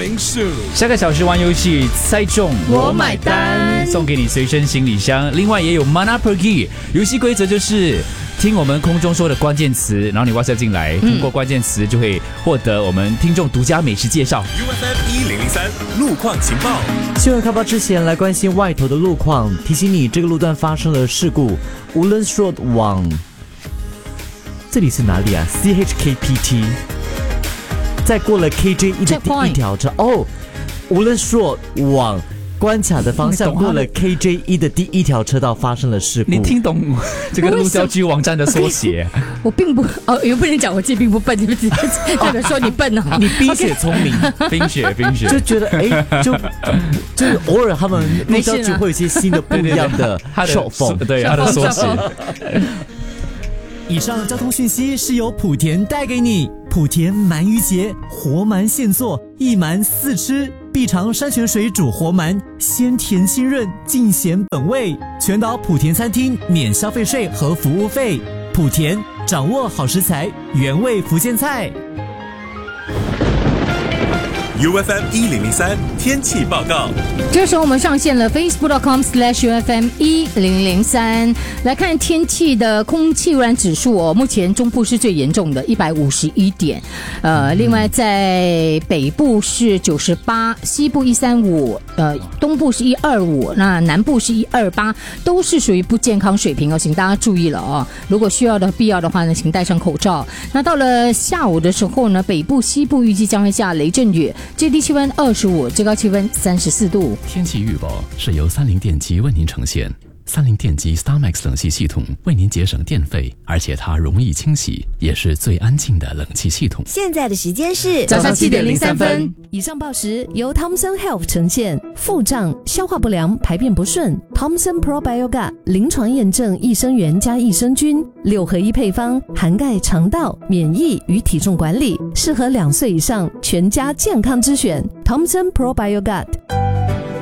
Morning Show。 下个小时玩游戏，猜中我买单， 送给你随身行李箱。另外也有 Mana Pergi， 游戏规则就是听我们空中说的关键词，然后你 WhatsApp 进来，通过关键词就会获得我们听众独家美食介绍。 UFM 1003路况情报。 新闻开播之前来关心外头的路况，提醒你这个路段发生了事故，无论 Road 往这里是哪里啊 ？CHKPT， 再过了 KJ1 的第一条车哦，无论 Road 往关卡的方向过了 KJ1 的第一条车道发生了事故。 你听懂这个路交局网站的缩写？ 我并不有不能讲我自己并不笨，对不起，代表说你笨啊， 你冰雪聪明， 冰雪就觉得就偶尔他们路交局会有一些新的不一样的手风， 对它的缩写。 以上交通讯息是由莆田带给你。莆田鳗鱼节，活鳗现做，一鳗四吃，必尝山泉水煮活鳗，鲜甜清润，尽显本味。全岛莆田餐厅免消费税和服务费。莆田掌握好食材，原味福建菜。 UFM 1003天气报告。 这时候我们上线了 facebook.com/UFM1003 来看天气的空气污染指数哦，目前中部是最严重的151点，另外在北部是98，西部135，东部是125，那南部是128，都是属于不健康水平哦，请大家注意了哦。如果必要的话呢，请戴上口罩。那到了下午的时候呢，北部、西部预计将会下雷阵雨。最低气温25，最高气温34度。 天气预报是由30电机为您呈现。30电机 StarMax 冷气系统为您节省电费，而且它容易清洗，也是最安静的冷气系统。 现在的时间是早上7点03分。 以上报时由 Thomson Health 呈现。腹胀、消化不良、排便不顺 ，Thomson Probiogat 临床验证益生元加益生菌6合1配方，涵盖肠道、免疫与体重管理，适合2岁以上全家健康之选。Thomson Probiogat。